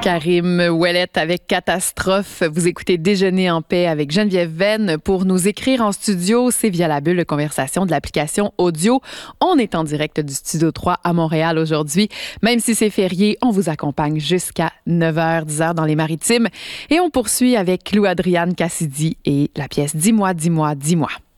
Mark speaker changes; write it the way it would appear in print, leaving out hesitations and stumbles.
Speaker 1: Karim Ouellette avec Catastrophe. Vous écoutez Déjeuner en paix avec Geneviève Venn. Pour nous écrire en studio, c'est via la bulle de conversation de l'application audio. On est en direct du Studio 3 à Montréal aujourd'hui. Même si c'est férié, on vous accompagne jusqu'à 9h, 10h dans les Maritimes. Et on poursuit avec Lou-Adriane Cassidy et la pièce Dis-moi, dis-moi, dis-moi.